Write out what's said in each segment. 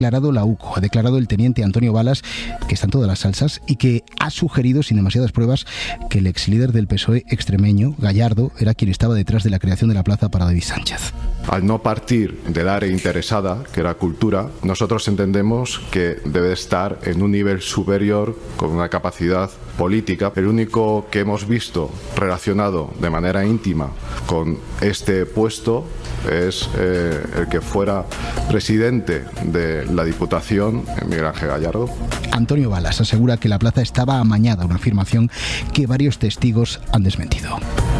declarado la UCO, ha declarado el teniente Antonio Balas, que está en todas las salsas y que ha sugerido, sin demasiadas pruebas, que el ex líder del PSOE extremeño, Gallardo, era quien estaba detrás de la creación de la plaza para David Sánchez. Al no partir del área interesada, que era cultura, nosotros entendemos que debe estar en un nivel superior con una capacidad política. El único que hemos visto relacionado de manera íntima con este puesto es el que fuera presidente de la Diputación, Miguel Ángel Gallardo. Antonio Balas asegura que la plaza estaba amañada, una afirmación que varios testigos han desmentido.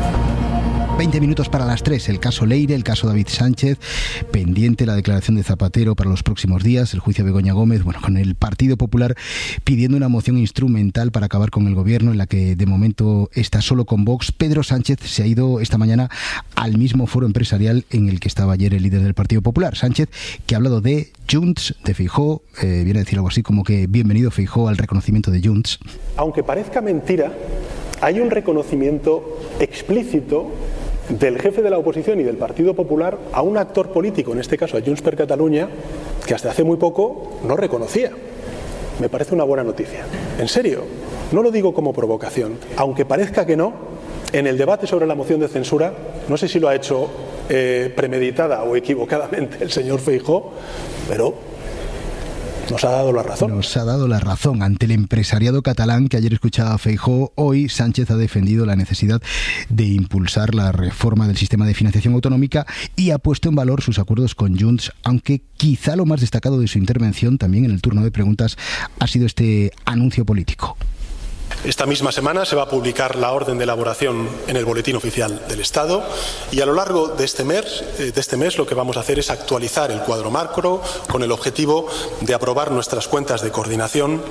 20 minutos para las 3, el caso Leire, el caso David Sánchez, pendiente la declaración de Zapatero para los próximos días, el juicio de Begoña Gómez, con el Partido Popular pidiendo una moción instrumental para acabar con el gobierno, en la que de momento está solo con Vox. Pedro Sánchez se ha ido esta mañana al mismo foro empresarial en el que estaba ayer el líder del Partido Popular. Sánchez, que ha hablado de Junts, de Feijóo, viene a decir algo así como que bienvenido Feijóo al reconocimiento de Junts. Aunque parezca mentira, hay un reconocimiento explícito del jefe de la oposición y del Partido Popular a un actor político, en este caso a Junts per Catalunya, que hasta hace muy poco no reconocía. Me parece una buena noticia. En serio, no lo digo como provocación. Aunque parezca que no, en el debate sobre la moción de censura, no sé si lo ha hecho premeditada o equivocadamente el señor Feijóo, pero nos ha dado la razón. Nos ha dado la razón. Ante el empresariado catalán que ayer escuchaba a Feijóo, hoy Sánchez ha defendido la necesidad de impulsar la reforma del sistema de financiación autonómica y ha puesto en valor sus acuerdos con Junts, aunque quizá lo más destacado de su intervención, también en el turno de preguntas, ha sido este anuncio político. Esta misma semana se va a publicar la orden de elaboración en el Boletín Oficial del Estado y a lo largo de este mes lo que vamos a hacer es actualizar el cuadro macro con el objetivo de aprobar nuestras cuentas de coordinación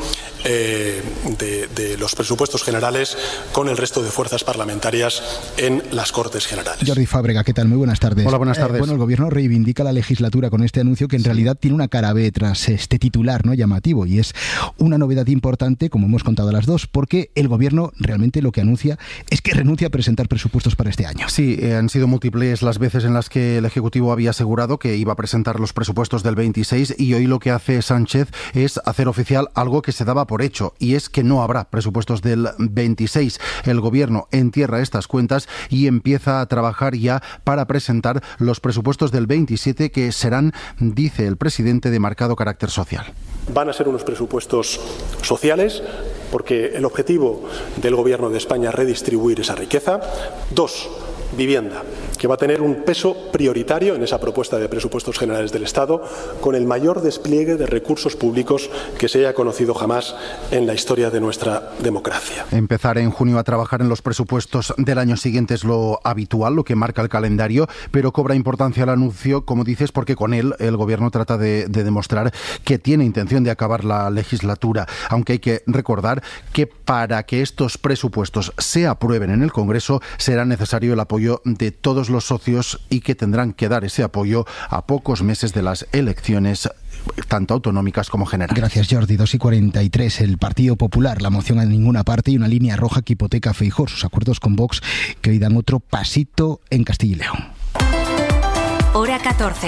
de los presupuestos generales con el resto de fuerzas parlamentarias en las Cortes Generales. Jordi Fábrega, ¿qué tal? Muy buenas tardes. Hola, buenas tardes. El Gobierno reivindica la legislatura con este anuncio que en realidad tiene una cara B tras este titular, ¿no?, llamativo, y es una novedad importante, como hemos contado a las dos, porque el Gobierno realmente lo que anuncia es que renuncia a presentar presupuestos para este año. Sí, han sido múltiples las veces en las que el Ejecutivo había asegurado que iba a presentar los presupuestos del 26 y hoy lo que hace Sánchez es hacer oficial algo que se daba por hecho, y es que no habrá presupuestos del 26. El Gobierno entierra estas cuentas y empieza a trabajar ya para presentar los presupuestos del 27, que serán, dice el presidente, de marcado carácter social. Van a ser unos presupuestos sociales, porque el objetivo del Gobierno de España es redistribuir esa riqueza. 2, vivienda, que va a tener un peso prioritario en esa propuesta de presupuestos generales del Estado, con el mayor despliegue de recursos públicos que se haya conocido jamás en la historia de nuestra democracia. Empezar en junio a trabajar en los presupuestos del año siguiente es lo habitual, lo que marca el calendario, pero cobra importancia el anuncio, como dices, porque con él el Gobierno trata de demostrar que tiene intención de acabar la legislatura, aunque hay que recordar que para que estos presupuestos se aprueben en el Congreso será necesario el apoyo de todos los socios y que tendrán que dar ese apoyo a pocos meses de las elecciones, tanto autonómicas como generales. Gracias, Jordi. 2:43. El Partido Popular, la moción a ninguna parte y una línea roja que hipoteca a Feijóo, sus acuerdos con Vox, que hoy dan otro pasito en Castilla y León. Hora 14.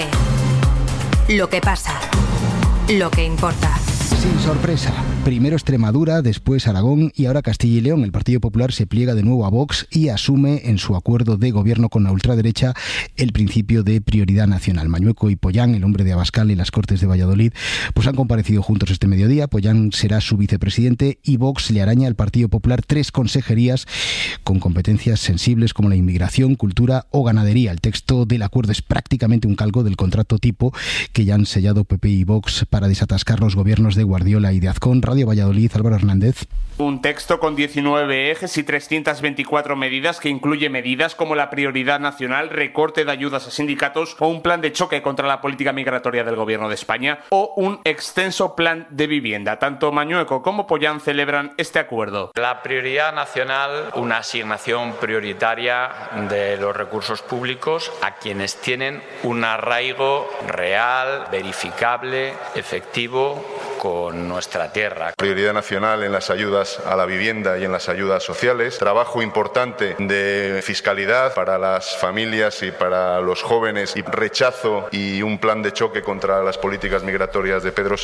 Lo que pasa. Lo que importa. Sin sorpresa. Primero Extremadura, después Aragón y ahora Castilla y León. El Partido Popular se pliega de nuevo a Vox y asume en su acuerdo de gobierno con la ultraderecha el principio de prioridad nacional. Mañueco y Pollán, el hombre de Abascal y las Cortes de Valladolid, pues han comparecido juntos este mediodía. Pollán será su vicepresidente y Vox le araña al Partido Popular 3 consejerías con competencias sensibles como la inmigración, cultura o ganadería. El texto del acuerdo es prácticamente un calco del contrato tipo que ya han sellado PP y Vox para desatascar los gobiernos de Guardiola y de Azcón. Radio Valladolid, Álvaro Hernández. Un texto con 19 ejes y 324 medidas que incluye medidas como la prioridad nacional, recorte de ayudas a sindicatos o un plan de choque contra la política migratoria del Gobierno de España o un extenso plan de vivienda. Tanto Mañueco como Pollán celebran este acuerdo. La prioridad nacional, una asignación prioritaria de los recursos públicos a quienes tienen un arraigo real, verificable, efectivo, con nuestra tierra. Prioridad nacional en las ayudas a la vivienda y en las ayudas sociales. Trabajo importante de fiscalidad para las familias y para los jóvenes y rechazo y un plan de choque contra las políticas migratorias de Pedro